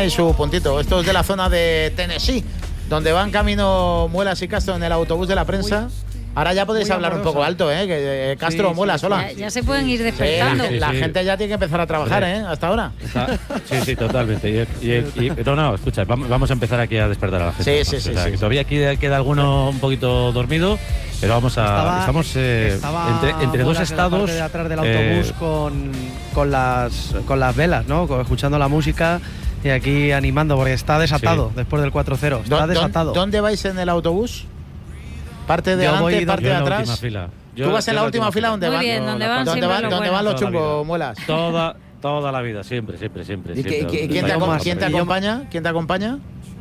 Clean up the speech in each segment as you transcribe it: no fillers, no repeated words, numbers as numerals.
tenéis su puntito. Esto es de la zona de Tennessee, donde van camino Muelas y Castro en el autobús de la prensa. Ahora ya podéis hablar un poco alto, que Castro o Muelas, hola. Ya se pueden ir despertando. La gente ya tiene que empezar a trabajar, hasta ahora. Sí, totalmente. No, escucha, vamos a empezar aquí a despertar a la gente. Sí. Que todavía aquí queda alguno un poquito dormido, pero estamos entre dos estados. De atrás del autobús con las velas, ¿no? Escuchando la música y aquí animando, porque está desatado después del 4-0. Está desatado. ¿Dónde vais en el autobús? ¿Parte de adelante, parte de atrás? ¿Tú vas en la última fila? ¿Dónde van los chungos, Muelas? Toda la vida, siempre. ¿Y quién te acompaña? ¿Quién te acompaña?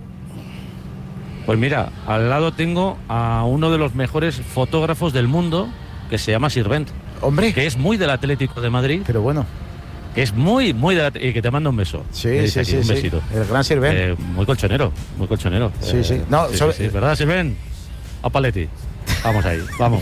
Pues mira, al lado tengo a uno de los mejores fotógrafos del mundo, que se llama Sirvent. Hombre. Que es muy del Atlético de Madrid. Pero bueno. Que es muy y que te manda un beso. Sí. Un besito. El gran Sirvent. Muy colchonero. Sí. No, ¿verdad, Sirvent? A Paletti. Vamos ahí, vamos.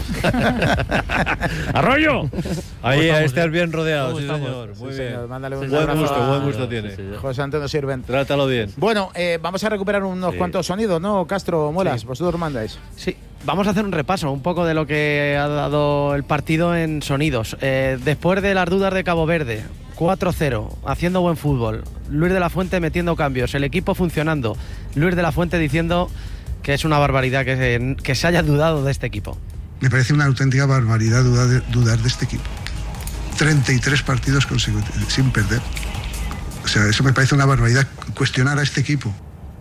¡Arroyo! Ahí estás bien rodeado, sí, estamos? señor. Muy bien. Señor, mándale un buen gusto tiene. José Antonio Sirvent. Trátalo bien. Bueno, vamos a recuperar unos cuantos sonidos, ¿no, Castro, Muelas? Vosotros mandáis. Sí, vamos a hacer un repaso un poco de lo que ha dado el partido en sonidos. Después de las dudas de Cabo Verde, 4-0, haciendo buen fútbol. Luis de la Fuente metiendo cambios, el equipo funcionando. Luis de la Fuente diciendo que es una barbaridad que se haya dudado de este equipo. Me parece una auténtica barbaridad dudar de este equipo. 33 partidos consecutivos sin perder. O sea, eso me parece una barbaridad, cuestionar a este equipo.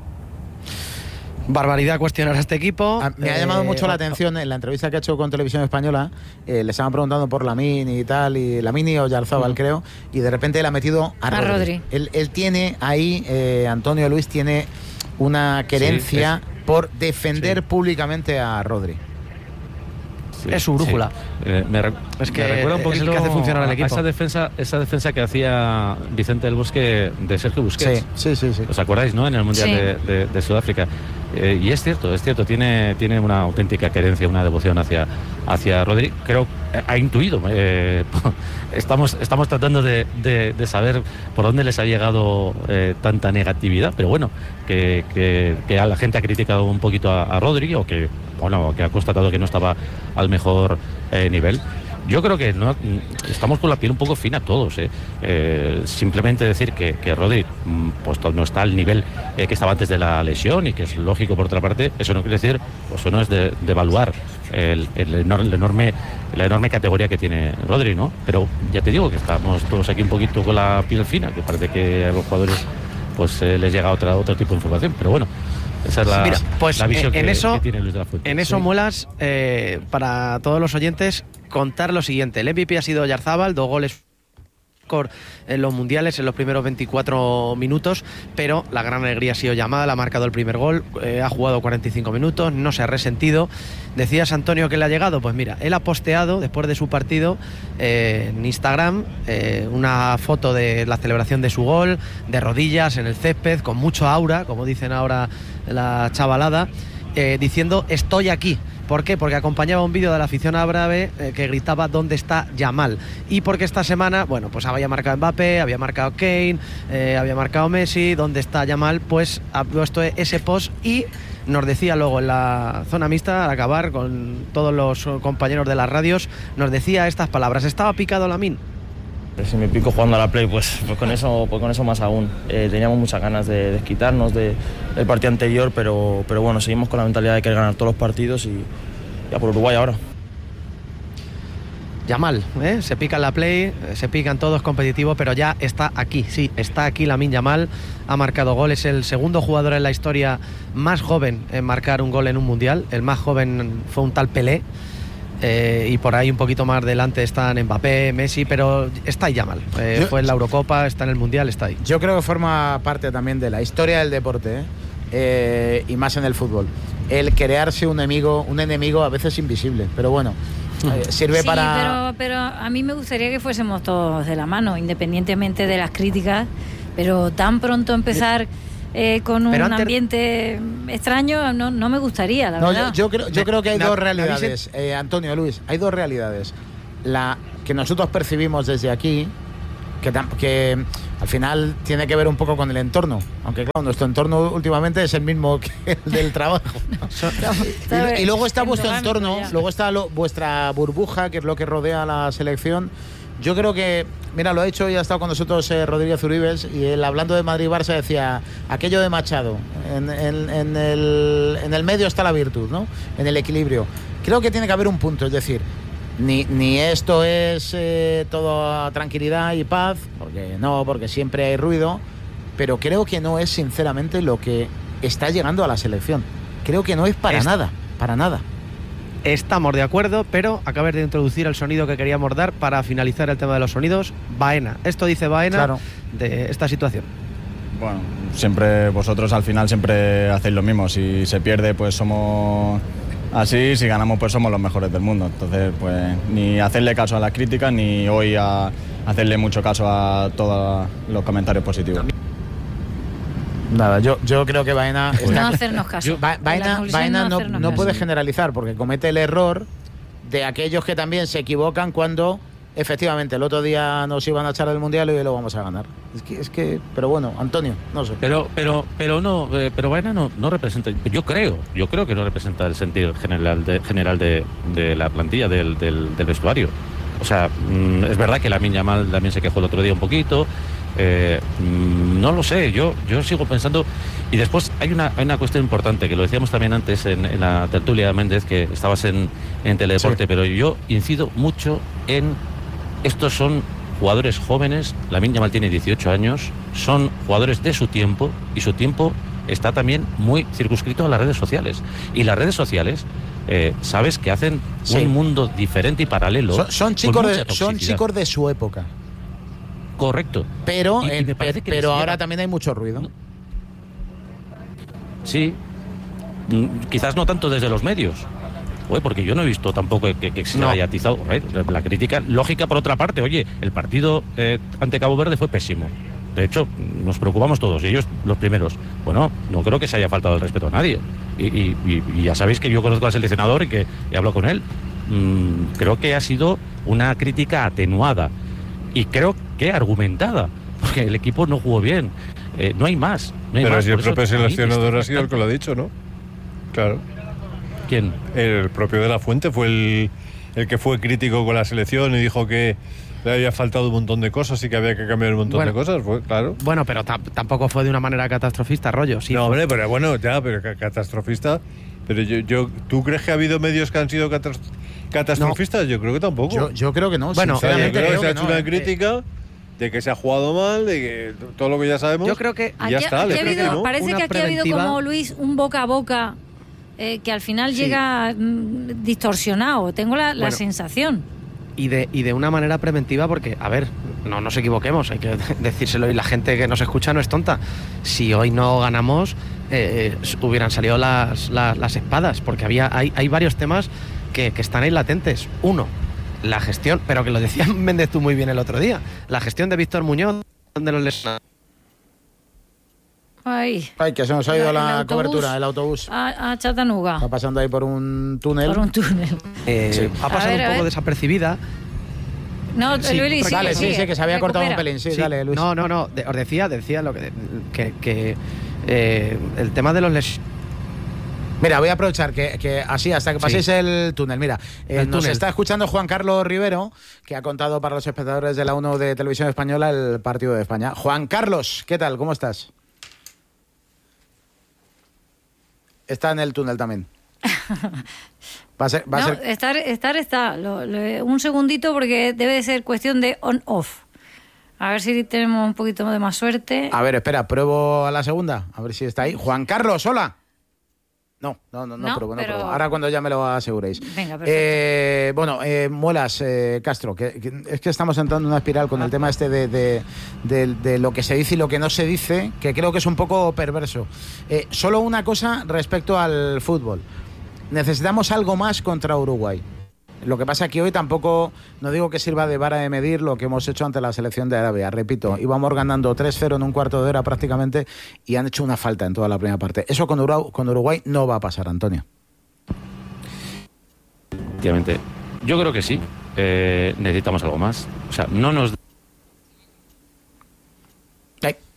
Barbaridad cuestionar a este equipo. Me ha llamado mucho la atención en la entrevista que ha hecho con Televisión Española. Les estaban preguntando por Lamine y tal, y Lamine y Oyarzábal, creo, y de repente él ha metido a Rodri. Él tiene ahí, Antonio Luis tiene una querencia por defender públicamente a Rodri. Es su brújula. Me recuerda un poquito es el que hace funcionar el equipo. Esa defensa que hacía Vicente del Bosque de Sergio Busquets. Sí. ¿Os acordáis, no? En el Mundial de Sudáfrica. Y es cierto, tiene una auténtica querencia, una devoción hacia Rodri. Creo ha intuido. Estamos tratando de saber por dónde les ha llegado tanta negatividad, pero bueno, que la gente ha criticado un poquito a Rodri, o que ha constatado que no estaba al mejor nivel. Yo creo que estamos con la piel un poco fina todos. Simplemente decir que Rodri pues no está al nivel que estaba antes de la lesión, y que es lógico por otra parte, eso no quiere decir, eso no es de evaluar la enorme categoría que tiene Rodri, ¿no? Pero ya te digo que estamos todos aquí un poquito con la piel fina, que parece que a los jugadores pues les llega otro tipo de información, pero bueno. Esa es la visión que tiene Luis de la Fuente. En eso, Muelas, para todos los oyentes, contar lo siguiente. El MVP ha sido Oyarzábal, 2 goles en los mundiales en los primeros 24 minutos, pero la gran alegría ha sido Yamal, ha marcado el primer gol, ha jugado 45 minutos, no se ha resentido. Decías, Antonio, que le ha llegado. Pues mira, él ha posteado después de su partido en Instagram una foto de la celebración de su gol, de rodillas en el césped, con mucho aura, como dicen ahora la chavalada, diciendo estoy aquí. ¿Por qué? Porque acompañaba un vídeo de la afición árabe que gritaba ¿dónde está Yamal? Y porque esta semana, bueno, pues había marcado Mbappé, había marcado Kane, había marcado Messi. ¿Dónde está Yamal? Pues ha puesto ese post y nos decía luego en la zona mixta, al acabar con todos los compañeros de las radios, nos decía estas palabras: estaba picado Lamine. Si me pico jugando a la Play, pues con eso más aún. Teníamos muchas ganas de desquitarnos del partido anterior, pero bueno, seguimos con la mentalidad de querer ganar todos los partidos y ya por Uruguay ahora. Yamal, se pica en la Play, se pican todos, competitivo, pero ya está aquí, sí, está aquí Lamine Yamal, ha marcado gol, es el segundo jugador en la historia más joven en marcar un gol en un mundial. El más joven fue un tal Pelé. Y por ahí un poquito más delante están Mbappé, Messi, pero está ahí Yamal. Fue en la Eurocopa, está en el Mundial, está ahí. Yo creo que forma parte también de la historia del deporte, y más en el fútbol. El crearse un enemigo a veces invisible, pero bueno, sirve para... pero a mí me gustaría que fuésemos todos de la mano, independientemente de las críticas, pero tan pronto empezar... con un ambiente extraño, no me gustaría, la verdad. Yo creo que hay dos realidades, Antonio, Luis, hay dos realidades. La que nosotros percibimos desde aquí, que al final tiene que ver un poco con el entorno, aunque claro, nuestro entorno últimamente es el mismo que el del trabajo. Y luego está vuestro entorno, luego está vuestra burbuja, que es lo que rodea a la selección. Yo creo que, mira, lo ha dicho y ha estado con nosotros Rodríguez Uribes, y él, hablando de Madrid-Barça, decía aquello de Machado, en el medio está la virtud, ¿no? En el equilibrio. Creo que tiene que haber un punto, es decir, ni esto es toda tranquilidad y paz, porque siempre hay ruido, pero creo que no es sinceramente lo que está llegando a la selección. Creo que no es para nada. Estamos de acuerdo, pero acabas de introducir el sonido que queríamos dar para finalizar el tema de los sonidos. Baena. Esto dice Baena, claro, de esta situación. Bueno, siempre vosotros al final siempre hacéis lo mismo. Si se pierde, pues somos así. Si ganamos, pues somos los mejores del mundo. Entonces, pues ni hacerle caso a las críticas, ni hoy a hacerle mucho caso a todos los comentarios positivos. Nada, yo creo que Baena... No hacernos caso. Baena no puede generalizar, porque comete el error de aquellos que también se equivocan cuando efectivamente el otro día nos iban a echar del Mundial y hoy lo vamos a ganar. Es que pero bueno, Antonio, no sé. Pero Baena no representa, yo creo que no representa el sentido general de la plantilla del vestuario. O sea, es verdad que Lamine Yamal también se quejó el otro día un poquito. No lo sé, yo sigo pensando. Y después hay una cuestión importante, que lo decíamos también antes en la tertulia, Méndez, que estabas en Teledeporte, sí. Pero yo incido mucho en estos son jugadores jóvenes. Lamine Yamal tiene 18 años, son jugadores de su tiempo, y su tiempo está también muy circunscrito a las redes sociales. Y las redes sociales, sabes que hacen un mundo diferente y paralelo. Son chicos de su época. Correcto. Pero ahora también hay mucho ruido. Sí. Quizás no tanto desde los medios. Porque yo no he visto tampoco que se haya atizado. La crítica lógica, por otra parte. Oye, el partido ante Cabo Verde fue pésimo. De hecho, nos preocupamos todos, y ellos los primeros. Bueno, no creo que se haya faltado el respeto a nadie. Y ya sabéis que yo conozco al seleccionador y que he hablado con él. Creo que ha sido una crítica atenuada. Y creo que argumentada, porque el equipo no jugó bien. No hay más. Pero si el propio seleccionador ha sido el que lo ha dicho, ¿no? Claro. ¿Quién? El propio de la Fuente fue el que fue crítico con la selección y dijo que le había faltado un montón de cosas y que había que cambiar un montón de cosas, claro. Bueno, pero tampoco fue de una manera catastrofista, rollo. Sí, no, hombre, pero bueno, pero catastrofista. Pero ¿tú crees que ha habido medios que han sido catastrofistas? No. Yo creo que tampoco. Yo creo que no. Bueno, sinceramente creo que se ha hecho una crítica de que se ha jugado mal, de que todo lo que ya sabemos. Yo creo que ya está. Parece que aquí ha habido, como Luis, un boca a boca que al final llega distorsionado. Tengo la sensación. Y de una manera preventiva, porque, a ver, no nos equivoquemos, hay que decírselo, y la gente que nos escucha no es tonta. Si hoy no ganamos, hubieran salido las espadas, porque hay varios temas que están ahí latentes. Uno, la gestión, pero que lo decía Méndez tú muy bien el otro día, la gestión de Víctor Muñoz, donde los lesionados. Ay, que se nos ha ido la cobertura, el autobús. A Chattanooga. Está pasando ahí por un túnel. Ha pasado un poco desapercibida. No, sí, Luis, sí, que se había cortado un pelín. Sí, dale, Luis. No, os decía lo que el tema de los lesionados. Mira, voy a aprovechar que así, hasta que paséis el túnel. Mira, nos está escuchando Juan Carlos Rivero, que ha contado para los espectadores de la 1 de Televisión Española el partido de España. Juan Carlos, ¿qué tal? ¿Cómo estás? Está en el túnel también. Está. Un segundito, porque debe de ser cuestión de on-off. A ver si tenemos un poquito de más suerte. A ver, espera, pruebo a la segunda. A ver si está ahí. Juan Carlos, hola. No pruebo. Ahora cuando ya me lo aseguréis. Venga, perfecto. Muelas, Castro, que es que estamos entrando en una espiral con el tema este de lo que se dice y lo que no se dice, que creo que es un poco perverso. Solo una cosa respecto al fútbol. Necesitamos algo más contra Uruguay. Lo que pasa es que hoy tampoco, no digo que sirva de vara de medir lo que hemos hecho ante la selección de Arabia. Repito, íbamos ganando 3-0 en un cuarto de hora prácticamente y han hecho una falta en toda la primera parte. Eso con Uruguay no va a pasar, Antonio. Efectivamente, yo creo que sí. Necesitamos algo más. O sea, no nos...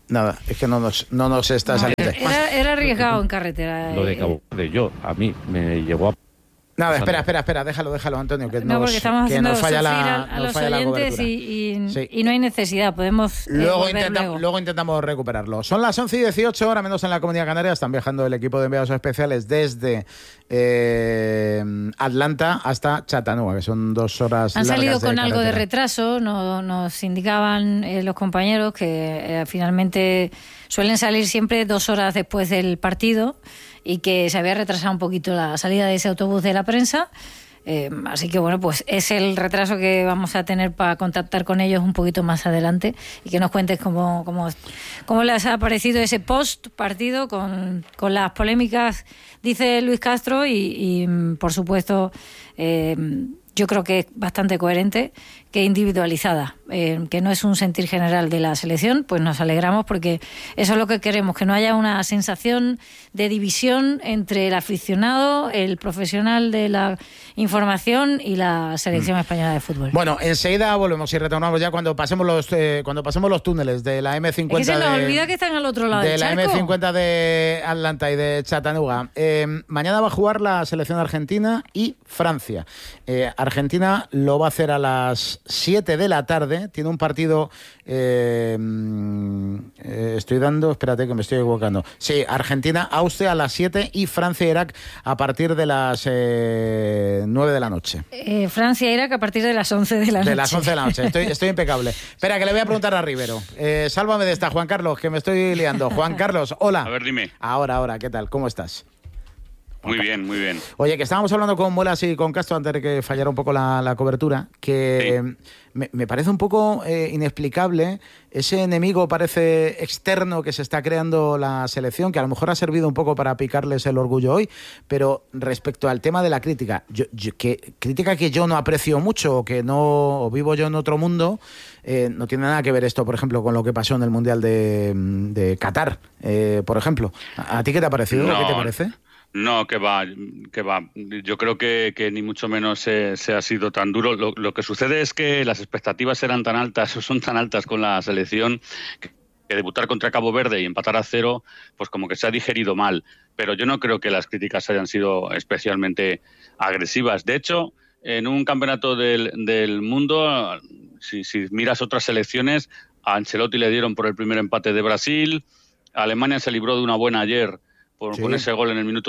Nada, es que no nos está saliendo. Era arriesgado en carretera. Lo de Cabo Verde, a mí me llegó a... Nada, espera, déjalo, Antonio, que no, porque estamos haciendo nos falla a los oyentes y no hay necesidad, podemos luego intentamos recuperarlo. Son las 11:18, ahora menos en la Comunidad Canaria, están viajando el equipo de enviados especiales desde Atlanta hasta Chattanooga, que son 2 horas. Han salido con algo de retraso, nos indicaban los compañeros que finalmente suelen salir siempre 2 horas después del partido, y que se había retrasado un poquito la salida de ese autobús de la prensa. Así que bueno, pues es el retraso que vamos a tener para contactar con ellos un poquito más adelante y que nos cuentes cómo les ha parecido ese post partido con las polémicas, dice Luis Castro, y por supuesto yo creo que es bastante coherente, que individualizada, que no es un sentir general de la selección. Pues nos alegramos, porque eso es lo que queremos, que no haya una sensación de división entre el aficionado, el profesional de la información y la selección española de fútbol. Bueno, enseguida volvemos y retornamos ya cuando pasemos los túneles de la M50. Es que se nos olvida que están al otro lado del charco. De la M50 de Atlanta y de Chattanooga. Mañana va a jugar la selección argentina y Francia. Argentina lo va a hacer a las 7 de la tarde. Tiene un partido... espérate que me estoy equivocando. Sí, Argentina-Austria a las 7 y Francia-Irak a partir de las 9 de la noche. Francia-Irak a partir de las 11 de la noche. De las 11 de la noche, estoy impecable. Espera, que le voy a preguntar a Rivero. Sálvame de esta, Juan Carlos, que me estoy liando. Juan Carlos, hola. A ver, dime. Ahora, ¿qué tal? ¿Cómo estás? Muy bien, muy bien. Oye, que estábamos hablando con Muelas y con Castro antes de que fallara un poco la cobertura, que sí. me parece un poco inexplicable ese enemigo, parece externo, que se está creando la selección, que a lo mejor ha servido un poco para picarles el orgullo hoy, pero respecto al tema de la crítica, crítica que yo no aprecio mucho, o que no vivo yo en otro mundo, no tiene nada que ver esto, por ejemplo, con lo que pasó en el Mundial de Qatar, por ejemplo. ¿A ti qué te ha parecido? No. ¿Qué te parece? No, que va. Yo creo que ni mucho menos se ha sido tan duro. Lo que sucede es que las expectativas eran tan altas, o son tan altas con la selección, que debutar contra Cabo Verde y empatar a 0, pues como que se ha digerido mal. Pero yo no creo que las críticas hayan sido especialmente agresivas. De hecho, en un campeonato del mundo, si miras otras selecciones, a Ancelotti le dieron por el primer empate de Brasil, Alemania se libró de una buena ayer con ese gol en el minuto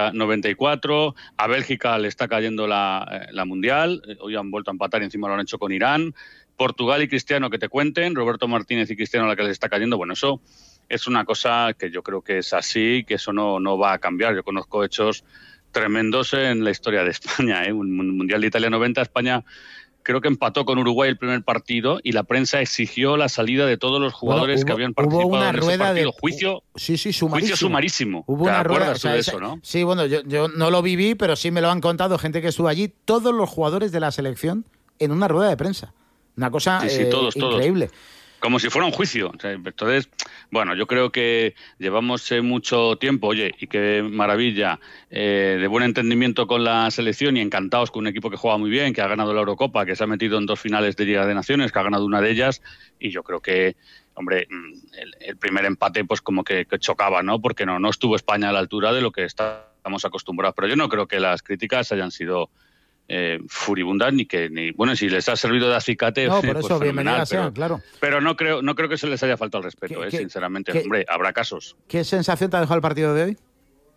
94. A Bélgica le está cayendo la Mundial. Hoy han vuelto a empatar y encima lo han hecho con Irán. Portugal y Cristiano, que te cuenten. Roberto Martínez y Cristiano, la que les está cayendo. Bueno, eso es una cosa que yo creo que es así, que eso no va a cambiar. Yo conozco hechos tremendos en la historia de España. Un Mundial de Italia 90, España creo que empató con Uruguay el primer partido y la prensa exigió la salida de todos los jugadores que habían participado hubo una en ese rueda partido. Juicio sumarísimo. Hubo una rueda, de eso, ¿no? Sí, bueno, yo no lo viví, pero sí me lo han contado gente que estuvo allí, todos los jugadores de la selección en una rueda de prensa. Una cosa todos, increíble. Como si fuera un juicio. O sea, entonces, bueno, yo creo que llevamos mucho tiempo, oye, y qué maravilla, de buen entendimiento con la selección y encantados con un equipo que juega muy bien, que ha ganado la Eurocopa, que se ha metido en 2 finales de Liga de Naciones, que ha ganado una de ellas, y yo creo que, hombre, el primer empate pues como que chocaba, ¿no? Porque no estuvo España a la altura de lo que estamos acostumbrados. Pero yo no creo que las críticas hayan sido furibundas ni bueno, si les ha servido de acicate, no, por eso pues bienvenida sea, claro. Pero no creo que se les haya faltado el respeto, sinceramente. Hombre, habrá casos. ¿Qué sensación te ha dejado el partido de hoy?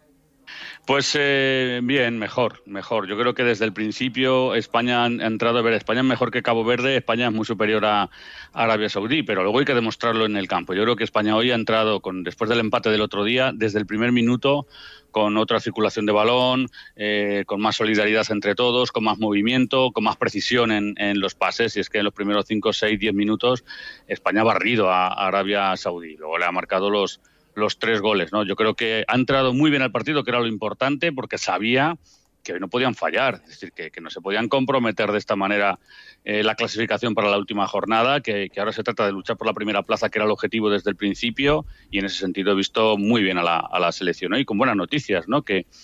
Pues bien, mejor. Yo creo que desde el principio España ha entrado a ver, España es mejor que Cabo Verde, España es muy superior a Arabia Saudí, pero luego hay que demostrarlo en el campo. Yo creo que España hoy ha entrado, después del empate del otro día, desde el primer minuto, con otra circulación de balón, con más solidaridad entre todos, con más movimiento, con más precisión en los pases, y es que en los primeros 5, 6, 10 minutos España ha barrido a Arabia Saudí, luego le ha marcado los 3 goles, ¿no? Yo creo que ha entrado muy bien al partido, que era lo importante, porque sabía que hoy no podían fallar, es decir, que no se podían comprometer de esta manera la clasificación para la última jornada, que ahora se trata de luchar por la primera plaza, que era el objetivo desde el principio, y en ese sentido he visto muy bien a la selección, ¿no? Y con buenas noticias, ¿no? Que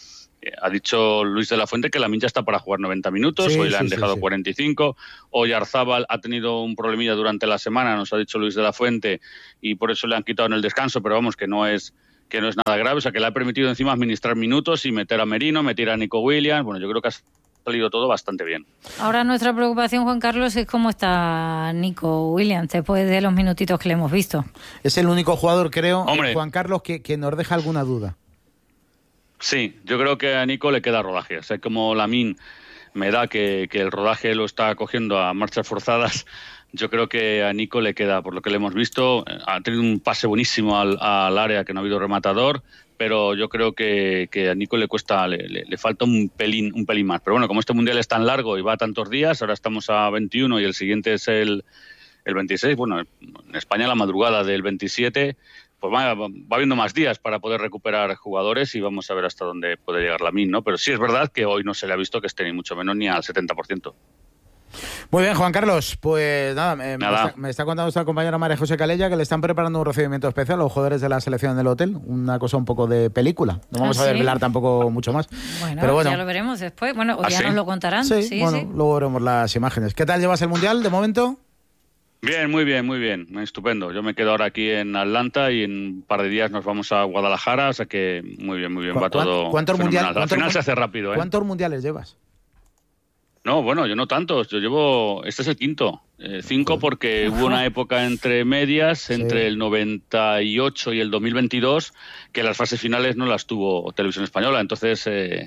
Ha dicho Luis de la Fuente que Lamine ya está para jugar 90 minutos, hoy le han dejado 45, Oyarzábal ha tenido un problemilla durante la semana, nos ha dicho Luis de la Fuente, y por eso le han quitado en el descanso, pero vamos, que no es nada grave, o sea que le ha permitido encima administrar minutos y meter a Merino, meter a Nico Williams. Bueno, yo creo que ha salido todo bastante bien. Ahora nuestra preocupación, Juan Carlos, es cómo está Nico Williams después de los minutitos que le hemos visto. Es el único jugador, creo, Juan Carlos, que nos deja alguna duda. Sí, yo creo que a Nico le queda rodaje. O sea, como Lamine me da que el rodaje lo está cogiendo a marchas forzadas, yo creo que a Nico le queda, por lo que le hemos visto, ha tenido un pase buenísimo al área, que no ha habido rematador, pero yo creo que a Nico le falta un pelín más. Pero bueno, como este Mundial es tan largo y va a tantos días, ahora estamos a 21 y el siguiente es el 26, bueno, en España la madrugada del 27, pues va habiendo más días para poder recuperar jugadores y vamos a ver hasta dónde puede llegar Lamine, ¿no? Pero sí es verdad que hoy no se le ha visto que esté ni mucho menos ni al 70%. Muy bien, Juan Carlos, pues nada. Me está contando nuestra compañera María José Calella que le están preparando un recibimiento especial a los jugadores de la selección en el hotel, una cosa un poco de película. No vamos a desvelar tampoco mucho más. Pero bueno, ya lo veremos después, bueno, o ya nos lo contarán. Sí, luego veremos las imágenes. ¿Qué tal llevas el Mundial de momento? Bien, muy bien, estupendo. Yo me quedo ahora aquí en Atlanta y en un par de días nos vamos a Guadalajara, o sea que muy bien, va todo fenomenal. Al final se hace rápido, ¿eh? ¿Cuántos mundiales llevas? No, bueno, yo no tantos, este es el quinto, 5 porque hubo una época entre medias, entre el 98 y el 2022, que las fases finales no las tuvo Televisión Española, entonces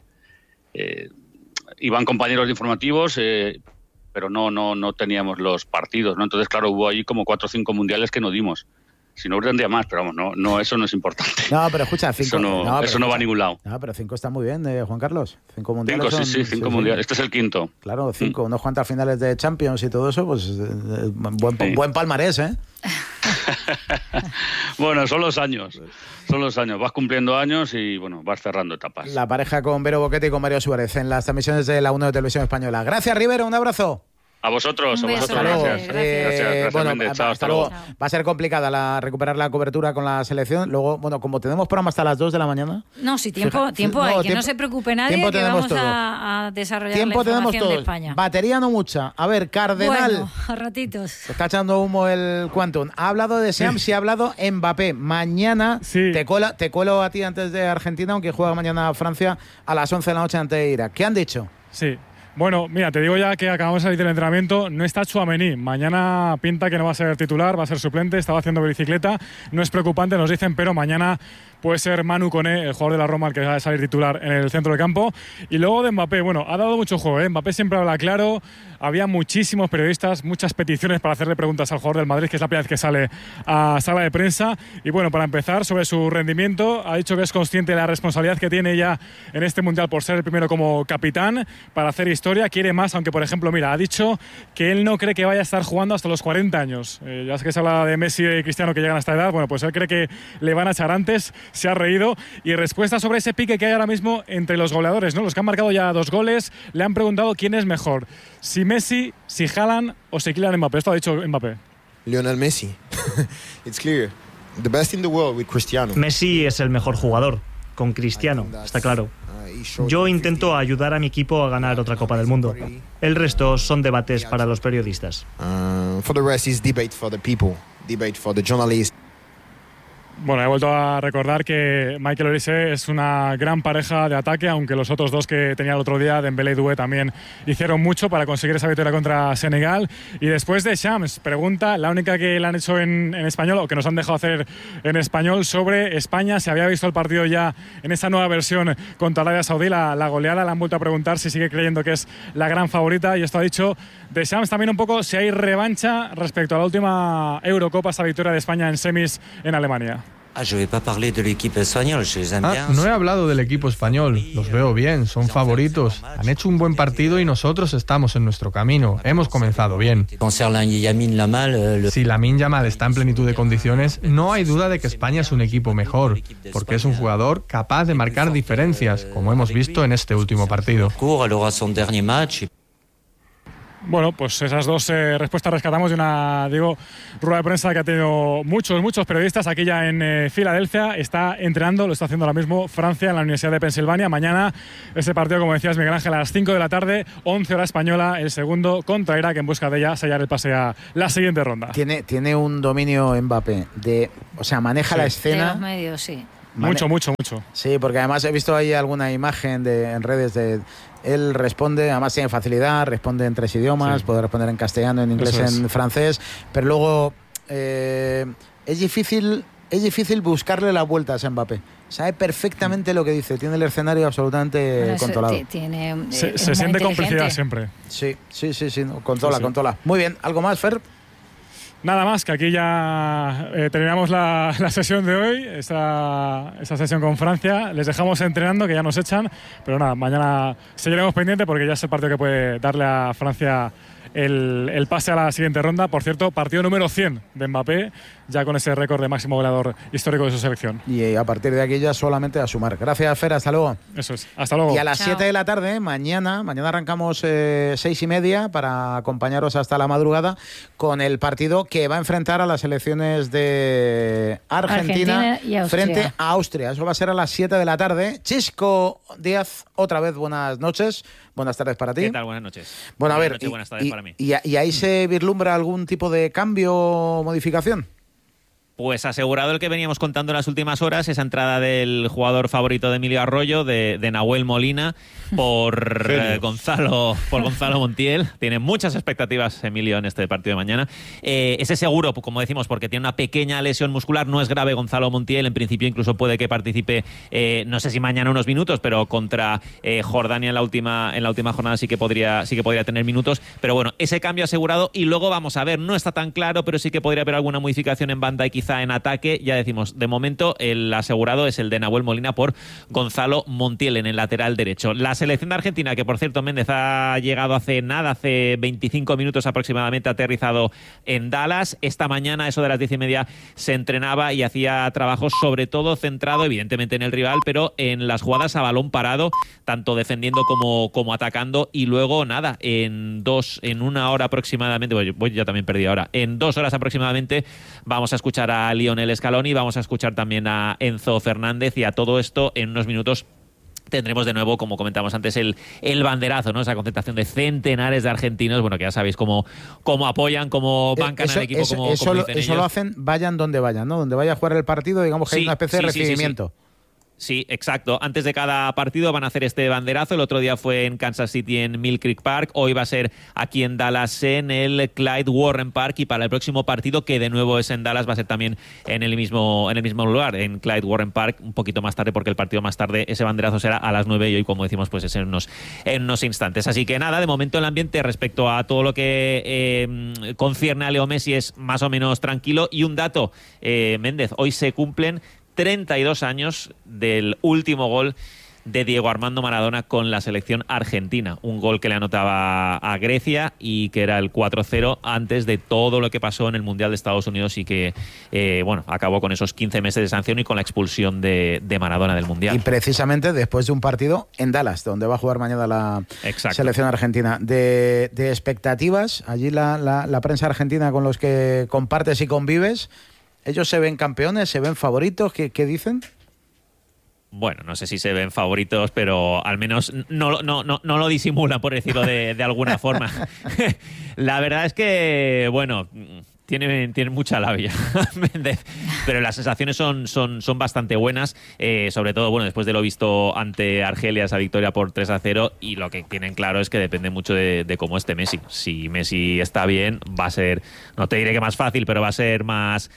iban compañeros de informativos, pero no teníamos los partidos, ¿no? Entonces, claro, hubo ahí como 4 o 5 mundiales que no dimos. Si no, tendría más, pero vamos, no, eso no es importante. No, pero escucha, 5... Eso no va a ningún lado. No, pero 5 está muy bien, Juan Carlos. 5 mundiales 5 mundiales. Este es el quinto. Claro, 5. Unos cuantas finales de Champions y todo eso, pues buen palmarés, ¿eh? Bueno, son los años. Vas cumpliendo años y, bueno, vas cerrando etapas. La pareja con Vero Boquete y con Mario Suárez en las transmisiones de la 1 de Televisión Española. Gracias, Rivero, un abrazo. A vosotros, gracias. Gracias, bueno, chao, hasta luego. Va a ser complicada recuperar la cobertura con la selección. Luego, bueno, como tenemos programa hasta las 2 de la mañana. No, sí, tiempo hay, que no se preocupe nadie, que vamos a desarrollar la información de España. Batería no mucha. A ver, Cardenal. Bueno, a ratitos. Está echando humo el Quantum. Ha hablado de Seam, sí ha hablado Mbappé. Mañana te cuelo a ti antes de Argentina, aunque juega mañana Francia a las 11 de la noche ante Irak. ¿Qué han dicho? Sí. Bueno, mira, te digo ya que acabamos de salir del entrenamiento. No está Tchouaméni. Mañana pinta que no va a ser titular, va a ser suplente. Estaba haciendo bicicleta. No es preocupante, nos dicen, pero mañana puede ser Manu Koné, el jugador de la Roma, el que va a salir titular en el centro del campo. Y luego de Mbappé, bueno, ha dado mucho juego, ¿eh? Mbappé siempre habla claro. Había muchísimos periodistas, muchas peticiones para hacerle preguntas al jugador del Madrid, que es la primera vez que sale a sala de prensa. Y bueno, para empezar, sobre su rendimiento, ha dicho que es consciente de la responsabilidad que tiene ya en este Mundial por ser el primero como capitán, para hacer historia. Quiere más, aunque por ejemplo, mira, ha dicho que él no cree que vaya a estar jugando hasta los 40 años. Ya sé que se habla de Messi y Cristiano que llegan a esta edad. Bueno, pues él cree que le van a echar antes. Se ha reído. Y respuesta sobre ese pique que hay ahora mismo entre los goleadores, ¿no? Los que han marcado ya 2 goles, le han preguntado quién es mejor, si Messi, si Haaland o si Kylian Mbappé. Esto ha dicho Mbappé. Lionel Messi. It's clear. The best in the world with Cristiano. Messi es el mejor jugador, con Cristiano, está claro. Yo intento ayudar a mi equipo a ganar otra Copa del Mundo. El resto son debates para los periodistas. For the rest is debate for the people, debate for the journalists. Bueno, he vuelto a recordar que Michael Olise es una gran pareja de ataque, aunque los otros dos que tenía el otro día, Dembélé y Doué, también hicieron mucho para conseguir esa victoria contra Senegal. Y después de Shams, pregunta, la única que le han hecho en español, o que nos han dejado hacer en español, sobre España. Se había visto el partido ya en esa nueva versión contra Arabia Saudí, la goleada. Le han vuelto a preguntar si sigue creyendo que es la gran favorita. Y esto ha dicho de Shams también un poco si hay revancha respecto a la última Eurocopa, esa victoria de España en semis en Alemania. No he hablado del equipo español, los veo bien, son favoritos, han hecho un buen partido y nosotros estamos en nuestro camino, hemos comenzado bien. Si Lamine Yamal está en plenitud de condiciones, no hay duda de que España es un equipo mejor, porque es un jugador capaz de marcar diferencias, como hemos visto en este último partido. Bueno, pues esas dos respuestas rescatamos de una, rueda de prensa que ha tenido muchos periodistas aquí ya en Filadelfia. Está entrenando, lo está haciendo ahora mismo Francia en la Universidad de Pensilvania. Mañana ese partido, como decías Miguel Ángel, a las 5 de la tarde, 11 hora española, el segundo contra Irak en busca de ya sellar el pase a la siguiente ronda. Tiene un dominio Mbappé, maneja la escena. De los medios, sí. Mucho. Sí, porque además he visto ahí alguna imagen en redes de... Él responde, además tiene facilidad, responde en 3 idiomas, puede responder en castellano, en inglés, en francés, pero luego es difícil buscarle las vueltas a Mbappé. Sabe perfectamente lo que dice, tiene el escenario absolutamente controlado. Se siente complicidad siempre. Sí, controla. Muy bien, ¿algo más, Fer? Nada más, que aquí ya terminamos la sesión de hoy, esa sesión con Francia. Les dejamos entrenando, que ya nos echan, pero nada, mañana seguiremos pendiente porque ya es el partido que puede darle a Francia el pase a la siguiente ronda. Por cierto, partido número 100 de Mbappé, ya con ese récord de máximo goleador histórico de su selección. Y a partir de aquí ya solamente a sumar. Gracias, Fer, hasta luego. Eso es, hasta luego. Y a las 7 de la tarde, mañana arrancamos 6:30 para acompañaros hasta la madrugada con el partido que va a enfrentar a las selecciones de Argentina y Austria. Frente a Austria. Eso va a ser a las 7 de la tarde. Chisco Díaz, otra vez buenas noches. Buenas tardes para ti. ¿Qué tal? Buenas noches. Bueno, a ver, buenas tardes para mí. ¿Y ahí se vislumbra algún tipo de cambio o modificación? Pues asegurado el que veníamos contando en las últimas horas, esa entrada del jugador favorito de Emilio Arroyo, de Nahuel Molina, por Gonzalo Montiel. Tiene muchas expectativas Emilio en este partido de mañana. Ese seguro, como decimos, porque tiene una pequeña lesión muscular, no es grave Gonzalo Montiel, en principio incluso puede que participe, no sé si mañana unos minutos, pero contra Jordania en la última jornada sí que podría tener minutos. Pero bueno, ese cambio asegurado, y luego vamos a ver, no está tan claro, pero sí que podría haber alguna modificación en banda y quizá en ataque. Ya decimos, de momento el asegurado es el de Nahuel Molina por Gonzalo Montiel en el lateral derecho. La selección de Argentina, que por cierto Méndez ha llegado hace 25 minutos aproximadamente, ha aterrizado en Dallas. Esta mañana, eso de las 10:30, se entrenaba y hacía trabajo sobre todo centrado evidentemente en el rival, pero en las jugadas a balón parado, tanto defendiendo como atacando. Y luego nada, en 1 hora aproximadamente, voy ya también perdido ahora, en 2 horas aproximadamente vamos a escuchar a Lionel Scaloni, vamos a escuchar también a Enzo Fernández, y a todo esto en unos minutos tendremos de nuevo, como comentamos antes, el banderazo, ¿no? Esa concentración de centenares de argentinos, bueno, que ya sabéis cómo apoyan, cómo bancan al equipo, como dicen ellos. Eso lo hacen, vayan donde vayan, ¿no? Donde vaya a jugar el partido, digamos que hay una especie de recibimiento. Sí, exacto. Antes de cada partido van a hacer este banderazo. El otro día fue en Kansas City, en Mill Creek Park. Hoy va a ser aquí en Dallas, en el Clyde Warren Park. Y para el próximo partido, que de nuevo es en Dallas, va a ser también en el mismo lugar, en Clyde Warren Park, un poquito más tarde, porque el partido más tarde, ese banderazo será a las 9, y hoy, como decimos, pues es en unos instantes. Así que nada, de momento el ambiente respecto a todo lo que concierne a Leo Messi es más o menos tranquilo. Y un dato, Méndez, hoy se cumplen 32 años del último gol de Diego Armando Maradona con la selección argentina. Un gol que le anotaba a Grecia y que era el 4-0 antes de todo lo que pasó en el Mundial de Estados Unidos, y que acabó con esos 15 meses de sanción y con la expulsión de Maradona del Mundial. Y precisamente después de un partido en Dallas, donde va a jugar mañana la selección argentina. De expectativas, allí la prensa argentina con los que compartes y convives, ¿ellos se ven campeones, se ven favoritos? ¿Qué dicen? Bueno, no sé si se ven favoritos, pero al menos no lo disimulan, por decirlo de alguna forma. La verdad es que, bueno, tiene mucha labia, Méndez, pero las sensaciones son bastante buenas, sobre todo, bueno, después de lo visto ante Argelia, esa victoria por 3-0, y lo que tienen claro es que depende mucho de cómo esté Messi. Si Messi está bien, va a ser, no te diré que más fácil, pero va a ser más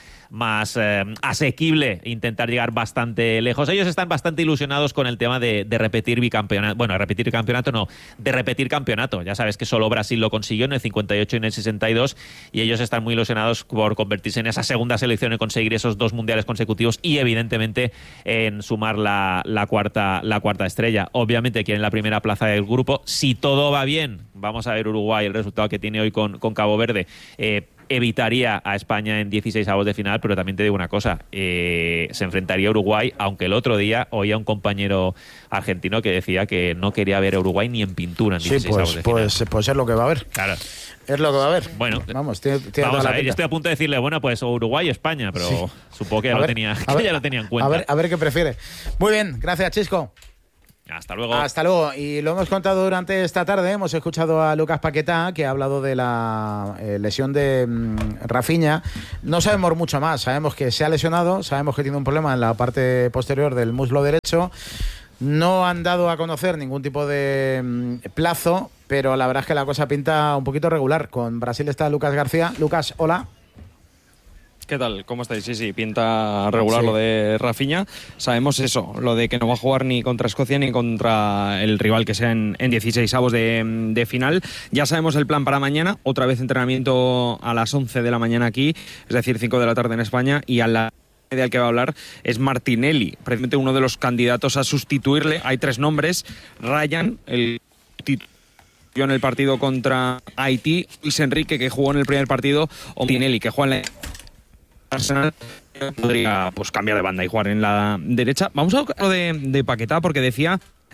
asequible intentar llegar bastante lejos. Ellos están bastante ilusionados con el tema de repetir bicampeonato. Bueno, repetir campeonato no, de repetir campeonato. Ya sabes que solo Brasil lo consiguió en el 58 y en el 62, y ellos están muy ilusionados por convertirse en esa segunda selección, en conseguir esos 2 mundiales consecutivos y evidentemente en sumar la cuarta estrella. Obviamente quieren la primera plaza del grupo. Si todo va bien, vamos a ver Uruguay, el resultado que tiene hoy con Cabo Verde, evitaría a España en 16avos de final, pero también te digo una cosa, se enfrentaría a Uruguay, aunque el otro día oía un compañero argentino que decía que no quería ver a Uruguay ni en pintura en 16avos de final. Pues es lo que va a haber. Claro. Es lo que va a haber. Bueno, vamos a ver, yo estoy a punto de decirle, bueno, pues Uruguay o España, pero supongo que ya lo tenía en cuenta. A ver qué prefiere. Muy bien, gracias, Chisco. Hasta luego. Hasta luego. Y lo hemos contado durante esta tarde. Hemos escuchado a Lucas Paquetá, que ha hablado de la lesión de Rafinha. No sabemos mucho más. Sabemos que se ha lesionado, sabemos que tiene un problema en la parte posterior del muslo derecho. No han dado a conocer ningún tipo de plazo, pero la verdad es que la cosa pinta un poquito regular. Con Brasil está Lucas García. Lucas, hola. ¿Qué tal? ¿Cómo estáis? Sí, pinta regular lo de Rafinha. Sabemos eso, lo de que no va a jugar ni contra Escocia ni contra el rival que sea en 16avos de final. Ya sabemos el plan para mañana. Otra vez entrenamiento a las 11 de la mañana aquí, es decir, 5 de la tarde en España. Y a la del que va a hablar es Martinelli, precisamente uno de los candidatos a sustituirle. Hay 3 nombres. Ryan, el titular en el partido contra Haití, Luis Enrique, que jugó en el primer partido, o Martinelli, que juega en la Arsenal, podría pues cambiar de banda y jugar en la derecha. Vamos a hablar de Paquetá, porque decía...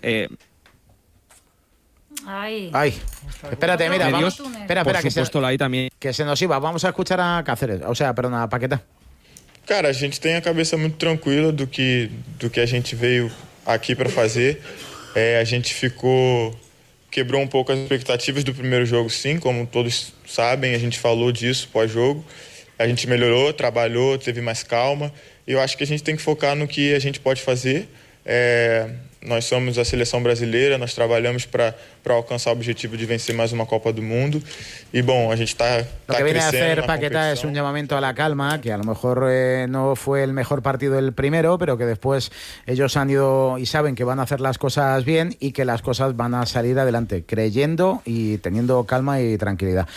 Ay. Espérate, mira, vamos. Espera, por supuesto, que ahí también. Que se nos iba. Vamos a escuchar a Cáceres. O sea, perdón, a Paquetá. Cara, a gente tem a cabeça muito tranquila do que a gente veio aqui para fazer. A gente quebrou um pouco as expectativas do primeiro jogo, sim, como todos sabem, a gente falou disso pós-jogo. A gente melhorou, trabalhou, teve mais calma. E eu acho que a gente tem que focar no que a gente pode fazer. Nós somos a seleção brasileira, nós trabalhamos para alcançar o objetivo de vencer mais uma Copa do Mundo. Y bom, a gente está Lo que viene a hacer Paquetá es un llamamiento a la calma, que a lo mejor no fue el mejor partido el primero, pero que después ellos han ido y saben que van a hacer las cosas bien y que las cosas van a salir adelante, creyendo y teniendo calma y tranquilidad.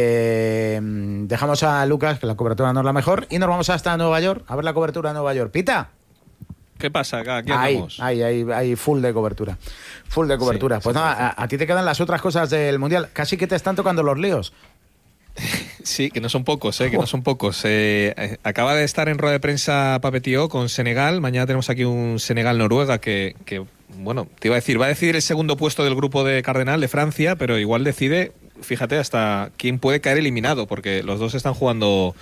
Dejamos a Lucas, que la cobertura no es la mejor, y nos vamos hasta Nueva York, a ver la cobertura de Nueva York. ¡Pita! ¿Qué pasa acá? Aquí andamos. Hay full de cobertura. Full de cobertura. Sí, pues nada, a ti te quedan las otras cosas del Mundial. Casi que te están tocando los líos. Sí, que no son pocos, que no son pocos. Acaba de estar en rueda de prensa Papetió con Senegal. Mañana tenemos aquí un Senegal-Noruega que, bueno, te iba a decir, va a decidir el segundo puesto del grupo de Cardenal de Francia, pero igual decide, fíjate, hasta quién puede caer eliminado, porque los dos están jugando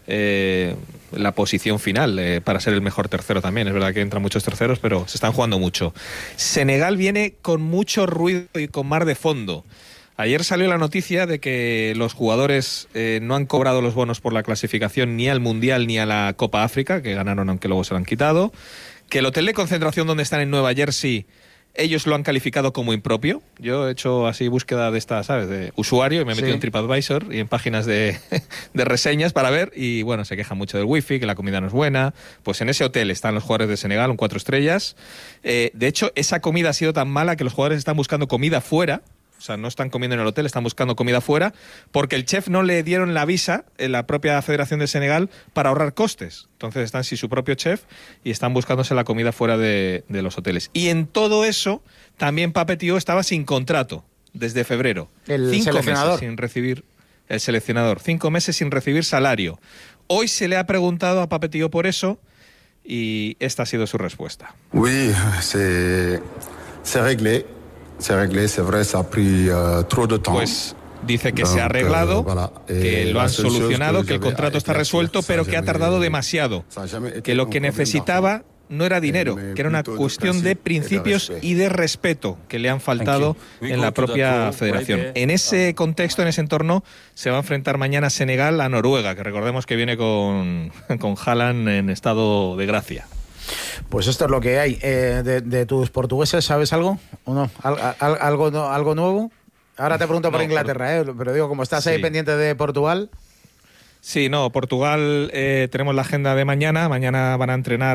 la posición final para ser el mejor tercero también. Es verdad que entran muchos terceros, pero se están jugando mucho. Senegal viene con mucho ruido y con mar de fondo. Ayer salió la noticia de que los jugadores no han cobrado los bonos por la clasificación ni al Mundial ni a la Copa África, que ganaron aunque luego se lo han quitado, que el hotel de concentración donde están en Nueva Jersey ellos lo han calificado como impropio. Yo he hecho así búsqueda de esta, ¿sabes?, de usuario, y me he metido en TripAdvisor y en páginas de reseñas para ver, y bueno, se quejan mucho del wifi, que la comida no es buena. Pues en ese hotel están los jugadores de Senegal, un 4 estrellas. De hecho, esa comida ha sido tan mala que los jugadores están buscando comida fuera. O sea, no están comiendo en el hotel, están buscando comida fuera, porque el chef no le dieron la visa en la propia Federación de Senegal para ahorrar costes. Entonces están sin su propio chef y están buscándose la comida fuera de los hoteles. Y en todo eso, también Papetió estaba sin contrato desde febrero. El seleccionador. 5 meses sin recibir, el seleccionador, 5 meses sin recibir salario. Hoy se le ha preguntado a Papetió por eso y esta ha sido su respuesta. Oui, c'est réglé. C'est réglé, c'est vrai, ça a pris trop de temps. Pues dice que se ha arreglado, que lo han solucionado, que el contrato está resuelto, pero que ha tardado demasiado. Que lo que necesitaba no era dinero, que era una cuestión de principios y de respeto que le han faltado en la propia federación. En ese contexto, en ese entorno, se va a enfrentar mañana Senegal a Noruega, que recordemos que viene con Haaland en estado de gracia. Pues esto es lo que hay. De tus portugueses, ¿sabes algo? ¿O no? ¿Algo nuevo? Ahora te pregunto por Inglaterra, pero digo, como estás ahí pendiente de Portugal... Sí, no, Portugal tenemos la agenda de mañana. Mañana van a entrenar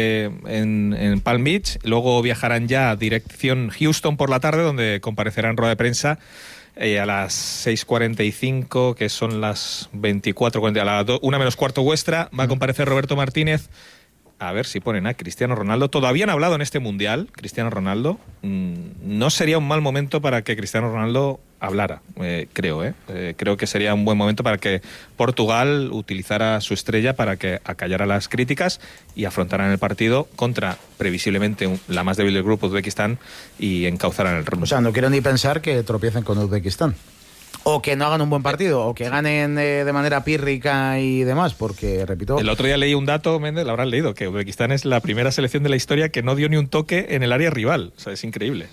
en Palm Beach. Luego viajarán ya a dirección Houston por la tarde, donde comparecerán en rueda de prensa a las 6:45, que son las 24:40, a las 1 menos cuarto vuestra. Va a comparecer Roberto Martínez ponen a Cristiano Ronaldo. Todavía han hablado en este Mundial, Cristiano Ronaldo. No sería un mal momento para que Cristiano Ronaldo hablara, creo. Creo que sería un buen momento para que Portugal utilizara su estrella para que acallara las críticas y afrontaran el partido contra, previsiblemente, la más débil del grupo, Uzbekistán, y encauzaran el rumbo. O sea, no quiero ni pensar que tropiecen con Uzbekistán. O que no hagan un buen partido, o que ganen de manera pírrica y demás, porque, repito... El otro día leí un dato, Méndez, lo habrán leído, que Uzbekistán es la primera selección de la historia que no dio ni un toque en el área rival. O sea, es increíble.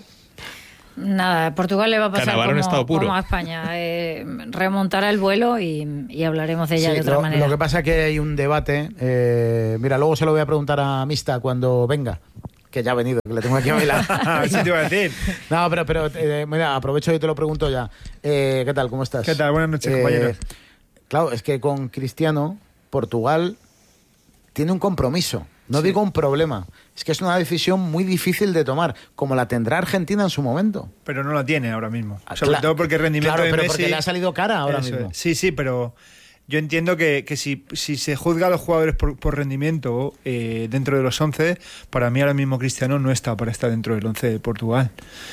Nada, Portugal le va a pasar como a España. Remontará el vuelo y hablaremos de ella de otra manera. Lo que pasa es que hay un debate. Mira, luego se lo voy a preguntar a Mista cuando venga. Que ya ha venido, que le tengo aquí a mi lado. Sí, te iba a decir. No, pero mira, aprovecho y te lo pregunto ya. ¿Qué tal? ¿Cómo estás? ¿Qué tal? Buenas noches, compañero. Claro, es que con Cristiano, Portugal tiene un compromiso. No digo un problema. Es que es una decisión muy difícil de tomar, como la tendrá Argentina en su momento. Pero no la tiene ahora mismo. Sobre todo porque el rendimiento de pero Messi... porque le ha salido cara ahora mismo. Sí, pero... Yo entiendo que si se juzga a los jugadores por rendimiento dentro de los 11, para mí ahora mismo Cristiano no está para estar dentro del 11 de Portugal.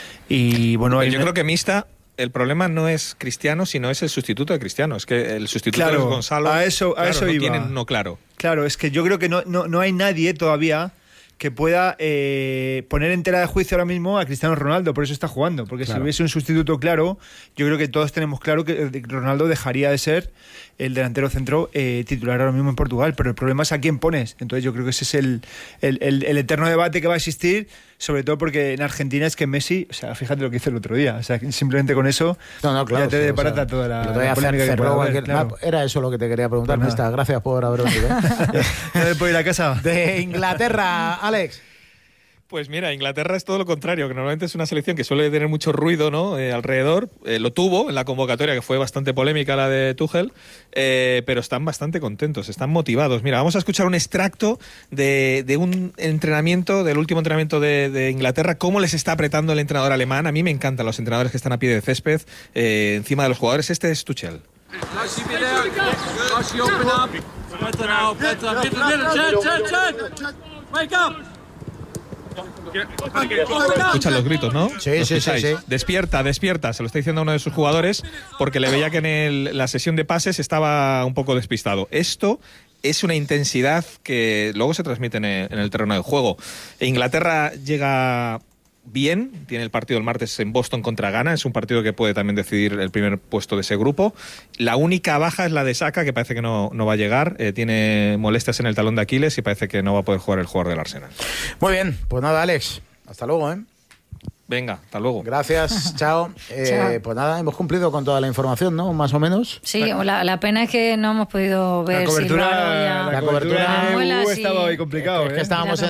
Y bueno, yo creo que Mista, el problema no es Cristiano, sino es el sustituto de Cristiano. Es que el sustituto es Gonzalo. A eso no iba. Tienen uno claro. Claro, es que yo creo que no hay nadie todavía que pueda poner en tela de juicio ahora mismo a Cristiano Ronaldo, por eso está jugando, porque si hubiese un sustituto claro, yo creo que todos tenemos claro que Ronaldo dejaría de ser el delantero centro titular ahora mismo en Portugal, pero el problema es a quién pones. Entonces yo creo que ese es el eterno debate que va a existir, sobre todo porque en Argentina es que Messi, o sea, fíjate lo que hizo el otro día, o sea, simplemente con eso claro, ya te deparata toda la polémica que puede haber, claro. Era eso lo que te quería preguntar, pues gracias por haber venido. ¿No me puedo ir a casa? De Inglaterra, Alex. Pues mira, Inglaterra es todo lo contrario, que normalmente es una selección que suele tener mucho ruido, ¿no? Alrededor. Lo tuvo en la convocatoria, que fue bastante polémica la de Tuchel, pero están bastante contentos, están motivados. Mira, vamos a escuchar un extracto de un entrenamiento, del último entrenamiento de Inglaterra, cómo les está apretando el entrenador alemán. A mí me encantan los entrenadores que están a pie de césped, encima de los jugadores. Este es Tuchel. Escuchan los gritos, ¿no? Sí. Despierta, se lo está diciendo a uno de sus jugadores porque le veía que en la sesión de pases estaba un poco despistado. Esto es una intensidad que luego se transmite en el terreno de juego. Inglaterra llega bien, tiene el partido el martes en Boston contra Ghana, es un partido que puede también decidir el primer puesto de ese grupo. La única baja es la de Saka, que parece que no va a llegar, tiene molestias en el talón de Aquiles y parece que no va a poder jugar el jugador del Arsenal. Muy bien, pues nada, Alex, hasta luego, Venga, hasta luego. Gracias, chao. Pues nada, hemos cumplido con toda la información, ¿no? Más o menos. Sí, la pena es que no hemos podido ver la cobertura estaba hoy complicado. Es que estábamos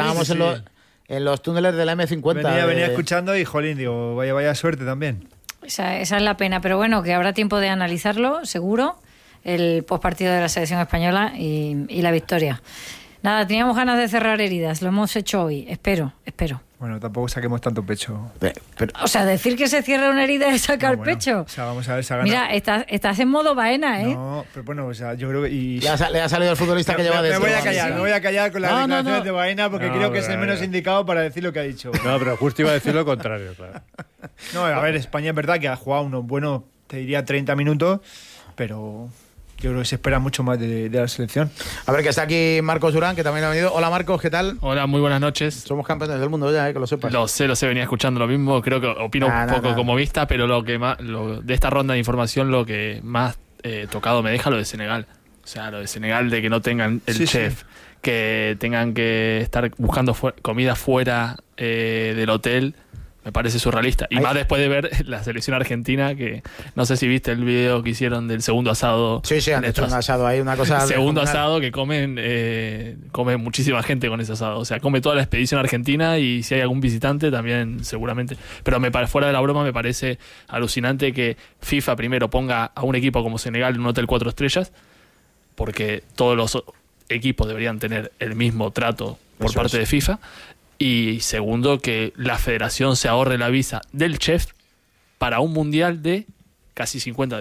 en los túneles de la M50. Venía escuchando y, jolín, digo, vaya suerte también. Esa es la pena, pero bueno, que habrá tiempo de analizarlo, seguro, el postpartido de la selección española y la victoria. Nada, teníamos ganas de cerrar heridas, lo hemos hecho hoy, espero. Bueno, tampoco saquemos tanto pecho. O sea, decir que se cierra una herida es sacar pecho. O sea, vamos a ver, se ha ganado. Mira, estás en modo baena, ¿eh? No, pero bueno, o sea, yo creo que... Le ha salido el futbolista que lleva me voy a callar con las declaraciones de Baena porque creo que es el menos indicado para decir lo que ha dicho. No, pero justo iba a decir lo contrario, claro. No, a ver, España es verdad que ha jugado unos buenos, te diría 30 minutos, pero... Yo creo que se espera mucho más de la selección. A ver, que está aquí Marcos Durán, que también ha venido. Hola, Marcos, ¿qué tal? Hola, muy buenas noches. Somos campeones del mundo ya, que lo sepas. Lo sé, venía escuchando lo mismo. Creo que opino un poco como vista, pero de esta ronda de información, lo que más tocado me deja lo de Senegal. O sea, lo de Senegal, de que no tengan el chef, que tengan que estar buscando comida fuera del hotel. Me parece surrealista. Y más después de ver la selección argentina, que no sé si viste el video que hicieron del segundo asado. Sí, han hecho un asado ahí, una cosa... Segundo asado que comen muchísima gente con ese asado. O sea, come toda la expedición argentina y si hay algún visitante también seguramente. Pero fuera de la broma me parece alucinante que FIFA primero ponga a un equipo como Senegal en un hotel 4 estrellas, porque todos los equipos deberían tener el mismo trato por parte de FIFA. Y segundo, que la federación se ahorre la visa del chef para un mundial de casi 50 días.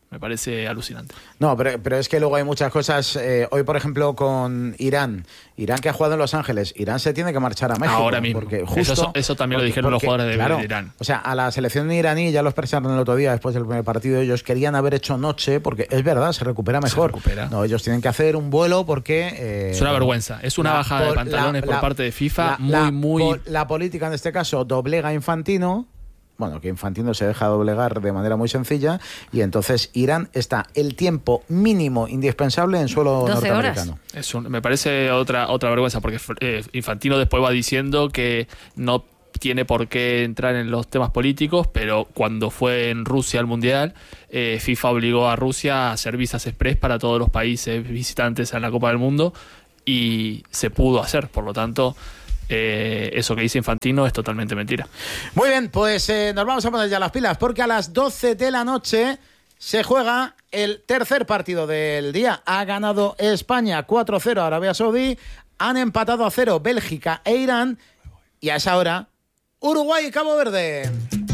Me parece alucinante. No, pero es que luego hay muchas cosas. Hoy, por ejemplo, con Irán que ha jugado en Los Ángeles, Irán se tiene que marchar a México. Ahora mismo. Porque justo, eso también lo dijeron los jugadores de Irán. O sea, a la selección iraní, ya lo expresaron el otro día después del primer partido, ellos querían haber hecho noche, porque es verdad, se recupera mejor. No, ellos tienen que hacer un vuelo porque... es una vergüenza, es una bajada de pantalones por parte de FIFA La política en este caso doblega a Infantino. Bueno, que Infantino se deja doblegar de manera muy sencilla y entonces Irán está el tiempo mínimo indispensable en suelo 12 norteamericano. Me parece otra vergüenza, porque Infantino después va diciendo que no tiene por qué entrar en los temas políticos, pero cuando fue en Rusia al Mundial, FIFA obligó a Rusia a hacer visas express para todos los países visitantes a la Copa del Mundo y se pudo hacer, por lo tanto... eso que dice Infantino es totalmente mentira. Muy bien, pues nos vamos a poner ya las pilas, porque a las 12 de la noche se juega el tercer partido del día. Ha ganado España 4-0 a Arabia Saudí, han empatado a 0 Bélgica e Irán, y a esa hora Uruguay y Cabo Verde.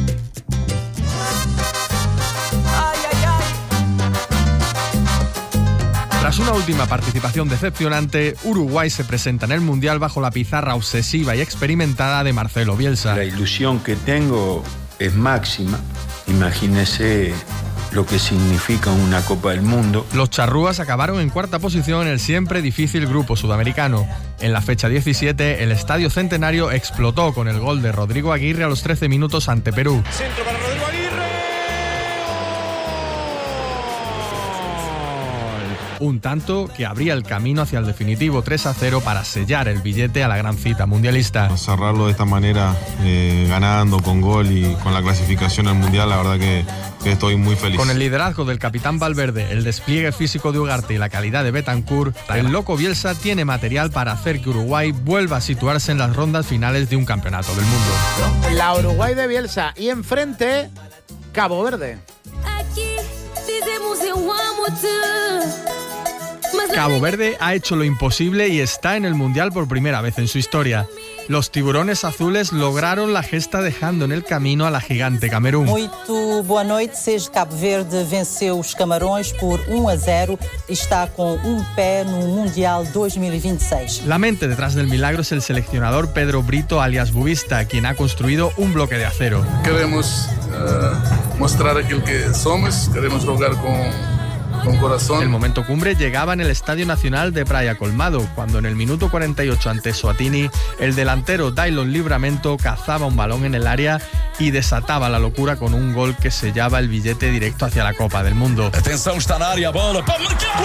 Tras una última participación decepcionante, Uruguay se presenta en el Mundial bajo la pizarra obsesiva y experimentada de Marcelo Bielsa. La ilusión que tengo es máxima. Imagínese lo que significa una Copa del Mundo. Los charrúas acabaron en cuarta posición en el siempre difícil grupo sudamericano. En la fecha 17, el Estadio Centenario explotó con el gol de Rodrigo Aguirre a los 13 minutos ante Perú. Centro para Rodrigo Aguirre. Un tanto que abría el camino hacia el definitivo 3-0 para sellar el billete a la gran cita mundialista. Cerrarlo de esta manera, ganando con gol y con la clasificación al Mundial, la verdad que estoy muy feliz. Con el liderazgo del capitán Valverde, el despliegue físico de Ugarte y la calidad de Betancur, el loco Bielsa tiene material para hacer que Uruguay vuelva a situarse en las rondas finales de un campeonato del mundo. La Uruguay de Bielsa y enfrente, Cabo Verde. Cabo Verde ha hecho lo imposible y está en el Mundial por primera vez en su historia. Los tiburones azules lograron la gesta dejando en el camino a la gigante Camerún. Muito boa noite. Seis Cabo Verde venceu os Camarões por 1-0 y está con un pé no Mundial 2026. La mente detrás del milagro es el seleccionador Pedro Brito alias Bubista, quien ha construido un bloque de acero. Queremos mostrar aquilo que somos, queremos jugar con corazón. El momento cumbre llegaba en el Estadio Nacional de Praia Colmado, cuando en el minuto 48 ante Suatini, el delantero Dailon Livramento cazaba un balón en el área y desataba la locura con un gol que sellaba el billete directo hacia la Copa del Mundo. Atenção, está na área, bola para marcar.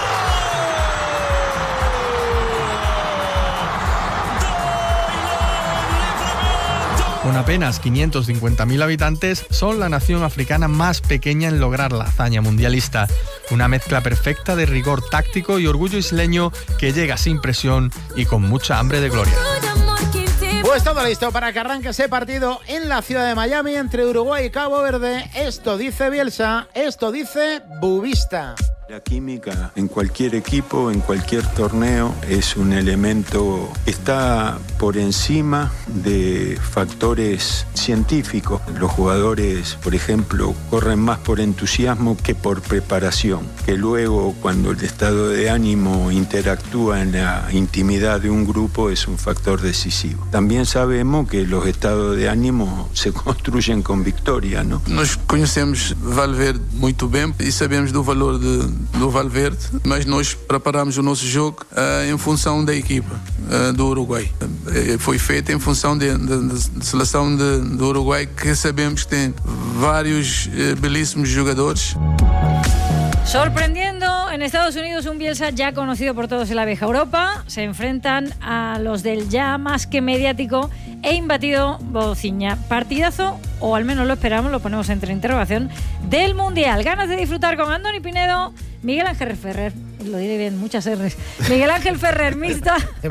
Con apenas 550.000 habitantes, son la nación africana más pequeña en lograr la hazaña mundialista. Una mezcla perfecta de rigor táctico y orgullo isleño que llega sin presión y con mucha hambre de gloria. Pues todo listo para que arranque ese partido en la ciudad de Miami entre Uruguay y Cabo Verde. Esto dice Bielsa, esto dice Bubista. La química en cualquier equipo, en cualquier torneo, es un elemento que está por encima de factores científicos. Los jugadores, por ejemplo, corren más por entusiasmo que por preparación, que luego cuando el estado de ánimo interactúa en la intimidad de un grupo es un factor decisivo. También sabemos que los estados de ánimo se construyen con victoria, ¿no? Nós conhecemos Valverde muito bem e sabemos do valor do Valverde, mas nós preparamos o nosso jogo em função da equipa do Uruguai. Foi feito em função da seleção do Uruguai, que sabemos que tem vários belíssimos jogadores. Sorprendiendo en Estados Unidos, un Bielsa ya conocido por todos en la vieja Europa. Se enfrentan a los del ya más que mediático e imbatido Bociña. Partidazo, o al menos lo esperamos, lo ponemos entre interrogación, del Mundial. Ganas de disfrutar con Andoni Pinedo, Miguel Ángel Ferrer, lo diré bien, muchas R's. Miguel Ángel Ferrer, mixta.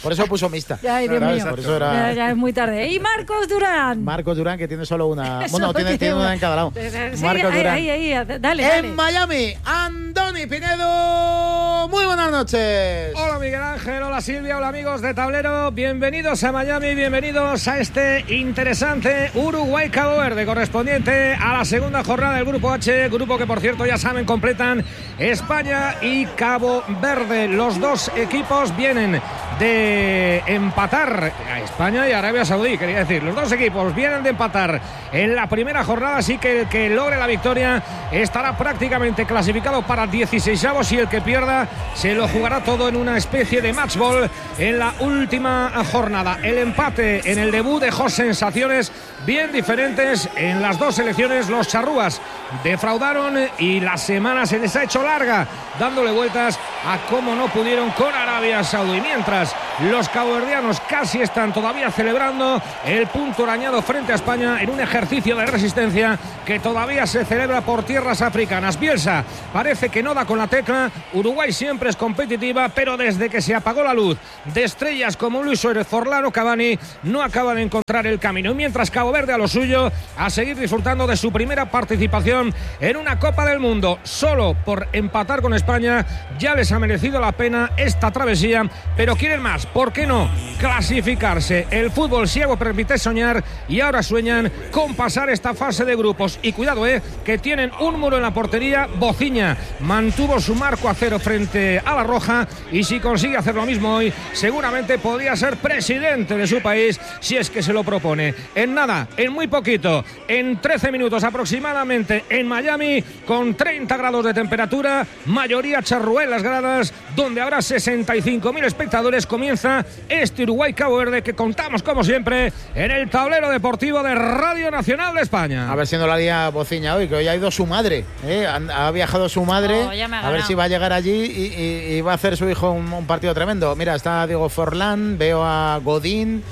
Por eso puso mixta. Ya, Dios mío. Por eso era... ya es muy tarde. Y Marcos Durán. Marcos Durán, que tiene solo una. Bueno, tiene una en cada lado. Sí, Marcos Durán. Ahí, dale. En Miami, Andoni Pinedo. Muy buenas noches. Hola Miguel Ángel, hola Silvia, hola amigos de Tablero. Bienvenidos a Miami, bienvenidos a este interesante Uruguay-Cabo Verde, correspondiente a la segunda jornada del Grupo H. Grupo que, por cierto, ya saben, completan España y Cabo Verde. Los dos equipos vienen de empatar a España y Arabia Saudí, quería decir. Los dos equipos vienen de empatar en la primera jornada, así que el que logre la victoria estará prácticamente clasificado para 16avos y el que pierda se lo jugará todo en una especie de match ball en la última jornada. El empate en el debut dejó sensaciones bien diferentes en las dos selecciones. Los charrúas defraudaron y la semana se les ha hecho larga dándole vueltas a cómo no pudieron con Arabia Saudí, mientras los caboverdianos casi están todavía celebrando el punto arañado frente a España en un ejercicio de resistencia que todavía se celebra por tierras africanas. Bielsa parece que no da con la tecla. Uruguay siempre es competitiva, pero desde que se apagó la luz de estrellas como Luis Suárez, Forlán o Cavani, no acaba de encontrar el camino. Y mientras Cabo Verde a lo suyo, a seguir disfrutando de su primera participación en una Copa del Mundo. Solo por empatar con España ya les ha merecido la pena esta travesía, pero quieren más. ¿Por qué no clasificarse? El fútbol ciego permite soñar y ahora sueñan con pasar esta fase de grupos. Y cuidado, que tienen un muro en la portería. Bociña mantuvo su marco a cero frente a la Roja y si consigue hacer lo mismo hoy, seguramente podría ser presidente de su país si es que se lo propone. En nada, en muy poquito, en 13 minutos aproximadamente en Miami, con 30 grados de temperatura, mayoría charrúa en las gradas, donde habrá 65.000 espectadores, comienza este Uruguay-Cabo Verde que contamos como siempre en el tablero deportivo de Radio Nacional de España. A ver si no la lía Bociña hoy, que hoy ha ido su madre, ha viajado su madre, a ver si va a llegar allí y va a hacer su hijo un partido tremendo. Mira, está Diego Forlán, veo a Godín,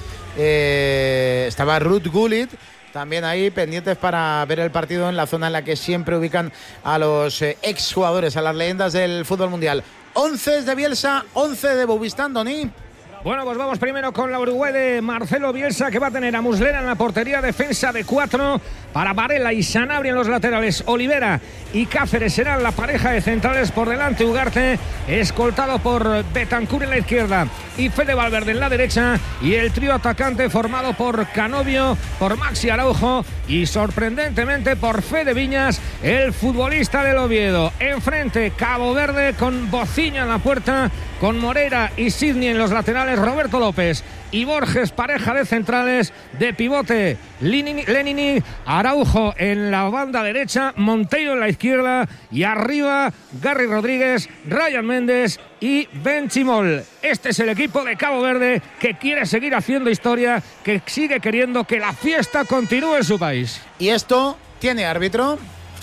estaba Ruud Gullit también ahí, pendientes para ver el partido en la zona en la que siempre ubican a los exjugadores, a las leyendas del fútbol mundial. 11 de Bielsa, 11 de Bouvistán, Doni. Bueno, pues vamos primero con la Uruguay de Marcelo Bielsa, que va a tener a Muslera en la portería, defensa de 4 para Varela y Sanabria en los laterales. Olivera y Cáceres serán la pareja de centrales, por delante Ugarte, escoltado por Betancur en la izquierda y Fede Valverde en la derecha, y el trío atacante formado por Canovio, por Maxi Araujo y sorprendentemente por Fede Viñas, el futbolista del Oviedo. Enfrente Cabo Verde con Bociña en la puerta, con Moreira y Sidney en los laterales, Roberto López y Borges, pareja de centrales. De pivote Lenini, Araujo en la banda derecha, Monteiro en la izquierda y arriba Gary Rodríguez, Ryan Méndez y Ben Chimol. Este es el equipo de Cabo Verde que quiere seguir haciendo historia, que sigue queriendo que la fiesta continúe en su país. Y esto tiene árbitro.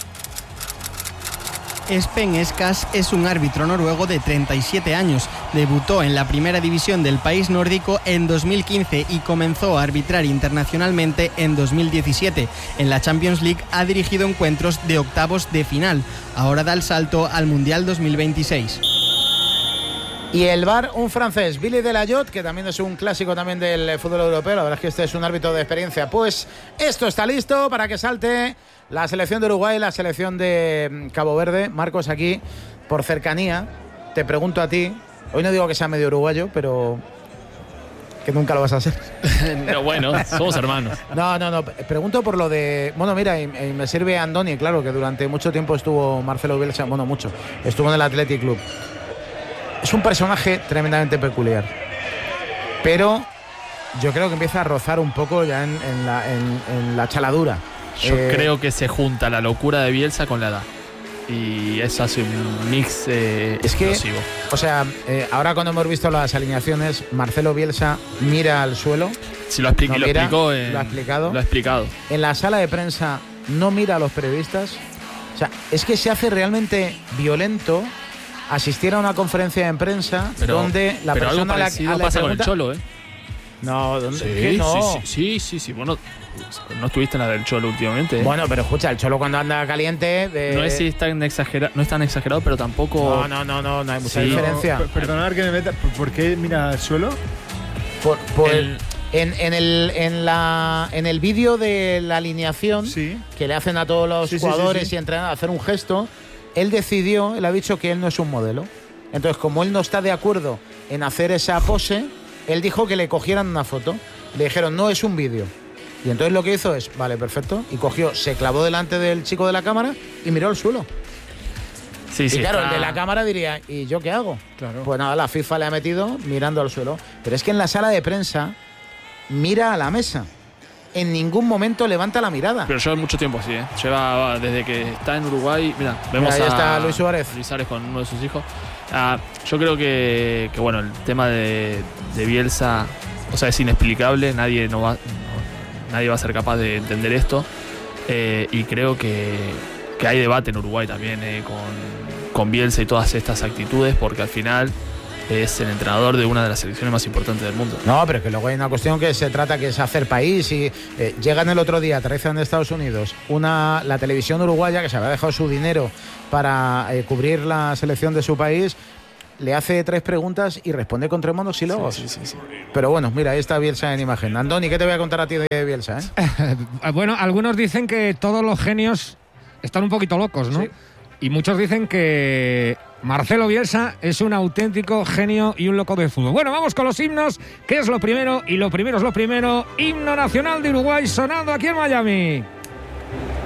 Espen Eskas es un árbitro noruego de 37 años. Debutó en la primera división del país nórdico en 2015 y comenzó a arbitrar internacionalmente en 2017. En la Champions League ha dirigido encuentros de octavos de final. Ahora da el salto al Mundial 2026. Y el VAR, un francés, Billy Delayot, que también es un clásico también del fútbol europeo. La verdad es que este es un árbitro de experiencia. Pues esto está listo para que salte la selección de Uruguay, la selección de Cabo Verde. Marcos, aquí, por cercanía, te pregunto a ti. Hoy no digo que sea medio uruguayo, pero que nunca lo vas a hacer. No, bueno, somos hermanos. No. Pregunto por lo de... Bueno, mira, y me sirve Andoni, claro, que durante mucho tiempo estuvo Marcelo Bielsa, bueno, mucho. Estuvo en el Athletic Club. Es un personaje tremendamente peculiar, pero yo creo que empieza a rozar un poco ya en la chaladura. Yo creo que se junta la locura de Bielsa con la edad y eso hace un mix explosivo. O sea, ahora cuando hemos visto las alineaciones, Marcelo Bielsa mira al suelo. Sí, lo ha explicado. Lo ha explicado. En la sala de prensa no mira a los periodistas. O sea, es que se hace realmente violento asistir a una conferencia de prensa donde la persona a la que pasa con el Cholo, No, ¿dónde? Sí, no. Sí. Bueno, no estuviste en la del Cholo últimamente. Bueno, pero escucha, el Cholo cuando anda caliente... No es tan exagerado, pero tampoco... No hay mucha diferencia. Perdonad que me meta, ¿por qué mira al suelo? En el vídeo de la alineación que le hacen a todos los jugadores y entrenadores hacer un gesto, él ha dicho que él no es un modelo. Entonces, como él no está de acuerdo en hacer esa pose, él dijo que le cogieran una foto. Le dijeron, no es un vídeo. Y entonces lo que hizo es, vale, perfecto, y se clavó delante del chico de la cámara y miró al suelo. Sí, y claro, el de la cámara diría, ¿y yo qué hago? Claro. Pues nada, la FIFA le ha metido mirando al suelo. Pero es que en la sala de prensa mira a la mesa. En ningún momento levanta la mirada. Pero lleva mucho tiempo así, ¿eh? Lleva desde que está en Uruguay. Mira, vemos ahí está Luis Suárez. Luis Suárez con uno de sus hijos. Yo creo que bueno, el tema de Bielsa, o sea, es inexplicable. Nadie va a ser capaz de entender esto. Y creo que hay debate en Uruguay también con Bielsa y todas estas actitudes, porque al final es el entrenador de una de las selecciones más importantes del mundo. No, pero que luego hay una cuestión que se trata, que es hacer país. Y llegan el otro día, aterrizan de Estados Unidos, la televisión uruguaya, que se había dejado su dinero para cubrir la selección de su país, le hace 3 preguntas y responde con tremonos y logos. Sí. Pero bueno, mira, ahí está Bielsa en imagen. Andoni, ¿qué te voy a contar a ti de Bielsa? Bueno, algunos dicen que todos los genios están un poquito locos, ¿no? Sí. Y muchos dicen que Marcelo Bielsa es un auténtico genio y un loco de fútbol. Bueno, vamos con los himnos, que es lo primero, y lo primero es lo primero. Himno nacional de Uruguay sonando aquí en Miami.